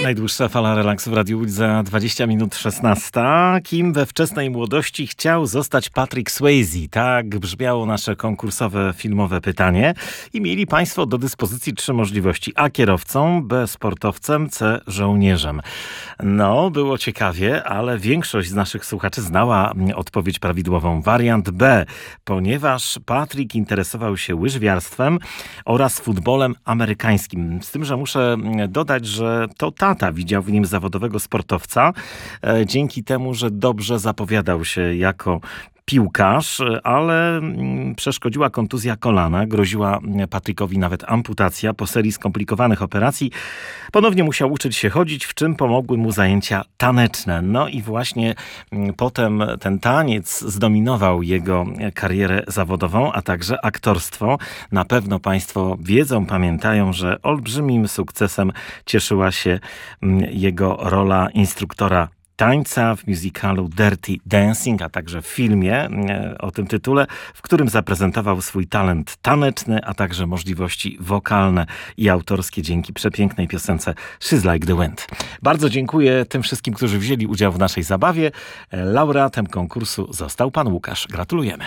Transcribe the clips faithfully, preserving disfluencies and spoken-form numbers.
Najdłuższa fala relaksu w Radiu Łódź za dwadzieścia minut szesnasta. Kim we wczesnej młodości chciał zostać Patrick Swayze? Tak brzmiało nasze konkursowe filmowe pytanie. I mieli Państwo do dyspozycji trzy możliwości. A kierowcą, B sportowcem, C żołnierzem. No, było ciekawie, ale większość z naszych słuchaczy znała odpowiedź prawidłową. Wariant B, ponieważ Patrick interesował się łyżwiarstwem oraz futbolem amerykańskim. Z tym, że muszę dodać, że to tata widział w nim zawodowego sportowca, dzięki temu, że dobrze zapowiadał się jako piłkarz, ale przeszkodziła kontuzja kolana. Groziła Patrickowi nawet amputacja. Po serii skomplikowanych operacji ponownie musiał uczyć się chodzić, w czym pomogły mu zajęcia taneczne. No i właśnie potem ten taniec zdominował jego karierę zawodową, a także aktorstwo. Na pewno Państwo wiedzą, pamiętają, że olbrzymim sukcesem cieszyła się jego rola instruktora tańca w musicalu Dirty Dancing, a także w filmie o tym tytule, w którym zaprezentował swój talent taneczny, a także możliwości wokalne i autorskie dzięki przepięknej piosence She's Like the Wind. Bardzo dziękuję tym wszystkim, którzy wzięli udział w naszej zabawie. Laureatem konkursu został pan Łukasz. Gratulujemy.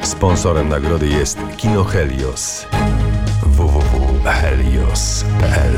Sponsorem nagrody jest Kino Helios. w w w kropka helios kropka p l